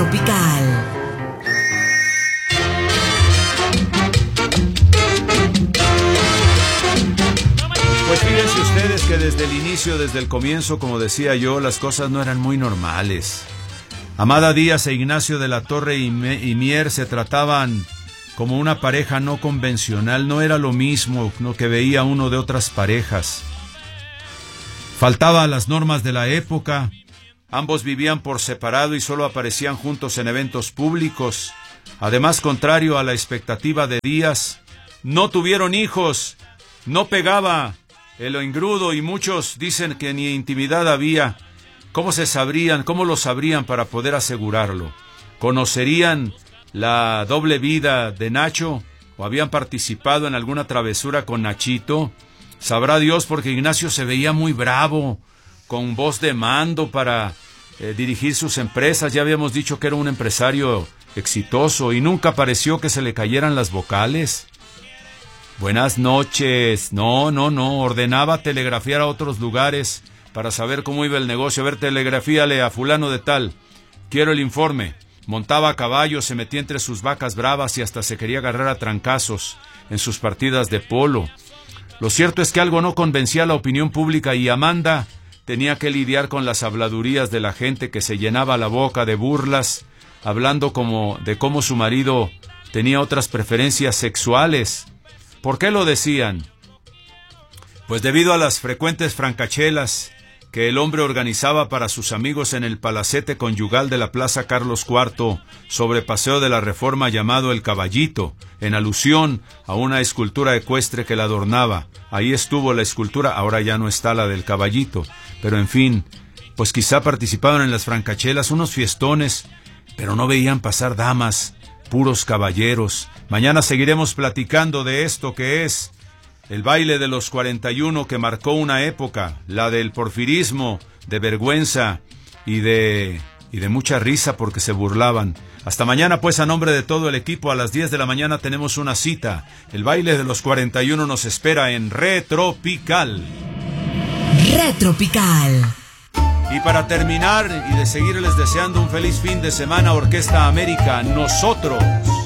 Retropical. Pues fíjense ustedes que desde el inicio, desde el comienzo, como decía yo, las cosas no eran muy normales. Amada Díaz e Ignacio de la Torre y Mier se trataban como una pareja no convencional, no era lo mismo que veía uno de otras parejas. Faltaba a las normas de la época, ambos vivían por separado y solo aparecían juntos en eventos públicos. Además, contrario a la expectativa de Díaz, no tuvieron hijos, no pegaba el engrudo y muchos dicen que ni intimidad había. ¿Cómo lo sabrían para poder asegurarlo? ¿Conocerían la doble vida de Nacho? ¿O habían participado en alguna travesura con Nachito? Sabrá Dios, porque Ignacio se veía muy bravo, con voz de mando para dirigir sus empresas. Ya habíamos dicho que era un empresario exitoso y nunca pareció que se le cayeran las vocales. Buenas noches. No, ordenaba telegrafiar a otros lugares para saber cómo iba el negocio. A ver, telegrafíale a fulano de tal. Quiero el informe. Montaba a caballo, se metía entre sus vacas bravas y hasta se quería agarrar a trancazos en sus partidas de polo. Lo cierto es que algo no convencía a la opinión pública y Amanda tenía que lidiar con las habladurías de la gente que se llenaba la boca de burlas, hablando de cómo su marido tenía otras preferencias sexuales. ¿Por qué lo decían? Pues debido a las frecuentes francachelas que el hombre organizaba para sus amigos en el palacete conyugal de la Plaza Carlos IV sobre Paseo de la Reforma llamado El Caballito, en alusión a una escultura ecuestre que la adornaba. Ahí estuvo la escultura, ahora ya no está la del caballito, pero en fin, pues quizá participaban en las francachelas, unos fiestones, pero no veían pasar damas, puros caballeros. Mañana seguiremos platicando de esto que es el baile de los 41 que marcó una época, la del porfirismo, de vergüenza y de mucha risa porque se burlaban. Hasta mañana, pues, a nombre de todo el equipo, a las 10 de la mañana tenemos una cita. El baile de los 41 nos espera en Retropical. Retropical. Y para terminar y de seguirles deseando un feliz fin de semana, Orquesta América, nosotros.